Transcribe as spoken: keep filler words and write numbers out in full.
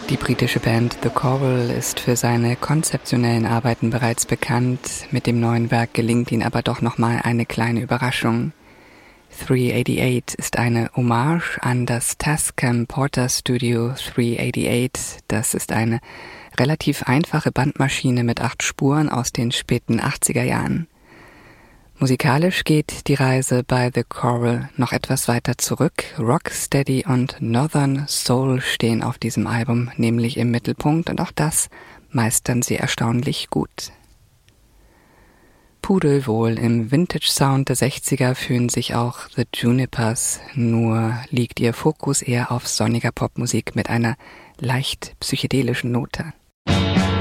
Die britische Band The Coral ist für seine konzeptionellen Arbeiten bereits bekannt. Mit dem neuen Werk gelingt ihnen aber doch nochmal eine kleine Überraschung. dreihundertachtundachtzig ist eine Hommage an das Tascam Porter Studio dreihundertachtundachtzig. Das ist eine relativ einfache Bandmaschine mit acht Spuren aus den späten achtziger Jahren. Musikalisch geht die Reise bei The Coral noch etwas weiter zurück. Rocksteady und Northern Soul stehen auf diesem Album nämlich im Mittelpunkt und auch das meistern sie erstaunlich gut. Pudelwohl im Vintage-Sound der sechziger fühlen sich auch The Junipers, nur liegt ihr Fokus eher auf sonniger Popmusik mit einer leicht psychedelischen Note.